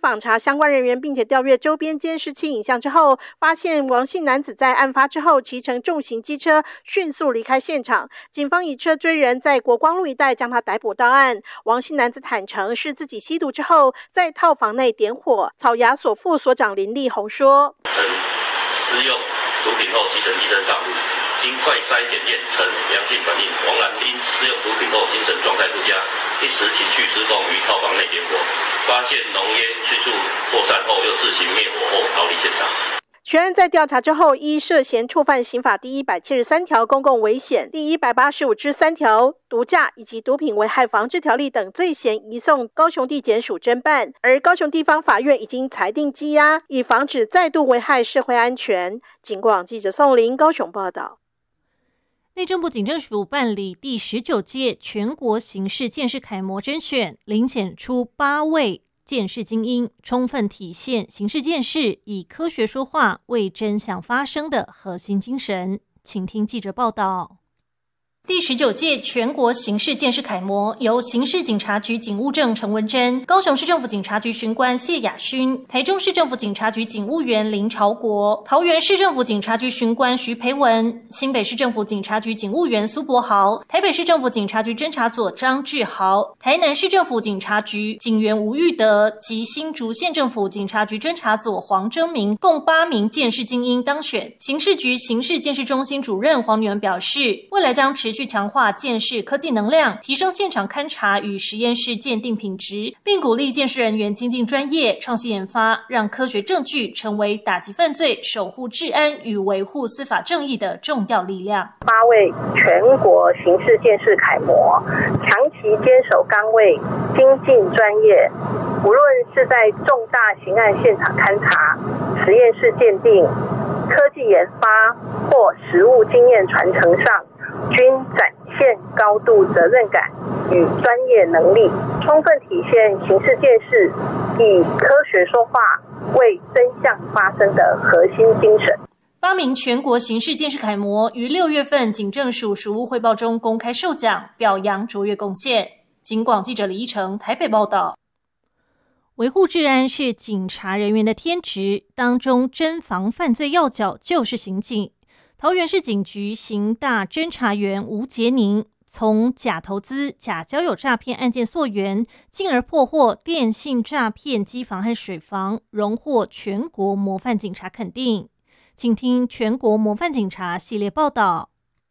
访查相关人员，并且调阅周边监视器影像之后，发现王姓男子在案发之后骑乘重型机车迅速离开现场，警方以车追人，在国光路一带将他逮捕到案。王姓男子坦承是自己吸毒之后在套房内点火。草衙所副所长林立宏说： 曾施用毒品后骑乘机车上路，经快筛检验呈阳性反应，王然因施用毒品后精神状态不佳，一时情绪失控于套房内点火，发现浓烟迅速扩散后，又自行灭火后逃离现场。 全案在调查之后，依涉嫌触犯刑法第173条公共危险、第185之3条毒驾以及毒品危害防治条例等罪嫌，移送高雄地检署侦办。而高雄地方法院已经裁定羁押，以防止再度危害社会安全。警广记者宋林高雄报道。 内政部警政署办理第19届全国刑事鉴识楷模甄选，遴选出8位鉴识精英，充分体现刑事鉴识以科学说话、为真相发声的核心精神。请听记者报道。第19届全国刑事鉴识楷模由刑事警察局警务正陈文珍、高雄市政府警察局巡官谢雅勋、台中市政府警察局警务员林朝国、桃园市政府警察局巡官徐培文、新北市政府警察局警务员苏柏豪、台北市政府警察局侦查佐张志豪、台南市政府警察局警员吴玉德及新竹县政府警察局侦查佐黄征明共8名鉴识精英当选。刑事局刑事鉴识中心主任黄女恩表示，未来将持续强化鉴识科技能量，提升现场勘查与实验室鉴定品质，并鼓励鉴识人员精进专业、创新研发，让科学证据成为打击犯罪、守护治安与维护司法正义的重要力量。 8位全国刑事鉴识楷模，长期坚守岗位，精进专业，无论是在重大刑案现场勘查、实验室鉴定、科技研发或实务经验传承上，均展现高度责任感与专业能力，充分体现刑事鉴识以科学说话、为真相发声的核心精神。 8名全国刑事鉴识楷模于6月份警政署署务汇报中公开授奖，表扬卓越贡献。警广记者李依成台北报道。维护治安是警察人员的天职，当中侦防犯罪要角就是刑警。桃园市警局刑大侦查员吴杰宁从假投资、假交友诈骗案件溯源，进而破获电信诈骗机房和水房，荣获全国模范警察肯定。请听全国模范警察系列报道。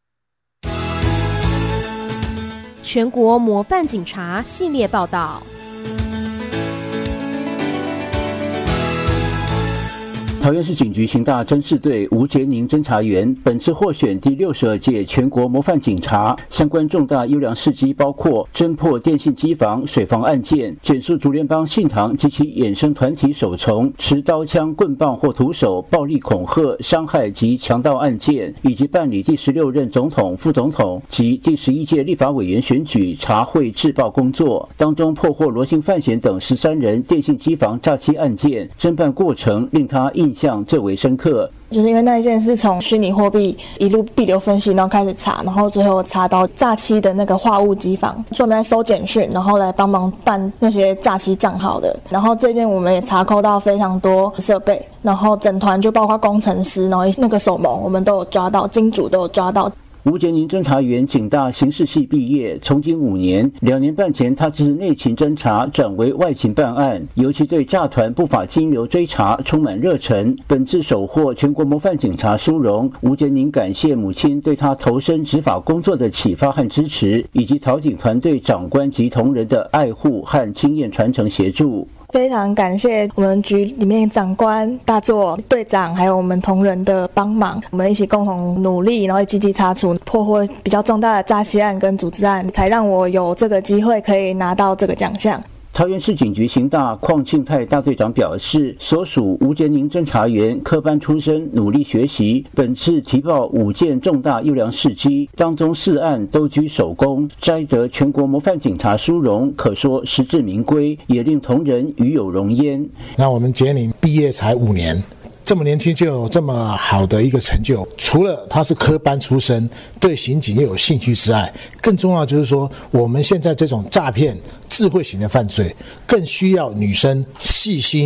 全国模范警察系列报道。 桃园市警局刑大侦视队吴杰宁侦查员本次获选第62届全国模范警察，相关重大优良事迹包括侦破电信机房、水房案件，检肃竹联帮信堂及其衍生团体首从持刀枪、棍棒或徒手暴力恐吓、伤害及强盗案件，以及办理第16任总统、副总统及第11届立法委员选举查贿制报工作，当中破获罗姓范闲等13人电信机房诈欺案件，侦办过程令他印象最为深刻。 就是因为那一件是从虚拟货币一路币流分析，然后开始查，然后最后查到诈欺的那个话务机房，所以我们来收简讯，然后来帮忙办那些诈欺账号的。然后这件我们也查扣到非常多设备，然后整团就包括工程师，然后那个手盟我们都有抓到，金主都有抓到。 吴杰宁侦查员警大刑事系毕业，从警5年，2年半前他自内勤侦查转为外勤办案，尤其对诈团不法金流追查充满热忱。本次首获全国模范警察殊荣，吴杰宁感谢母亲对他投身执法工作的启发和支持，以及桃警团队长官及同仁的爱护和经验传承协助。 非常感谢我们局里面长官、大作、队长，还有我们同仁的帮忙，我们一起共同努力，然后积极查处破获比较重大的诈欺案跟组织案，才让我有这个机会可以拿到这个奖项。 桃园市警局刑大邝庆泰大队长表示，所属吴杰宁侦查员科班出身，努力学习，本次提报5件重大优良事迹，当中4案都居首功，摘得全国模范警察殊荣，可说实至名归，也令同仁与有荣焉。 那我们杰宁毕业才5年。这么年轻就有这么好的一个成就，除了他是科班出身，对刑警又有兴趣之外，更重要就是说，我们现在这种诈骗、智慧型的犯罪，更需要女生细心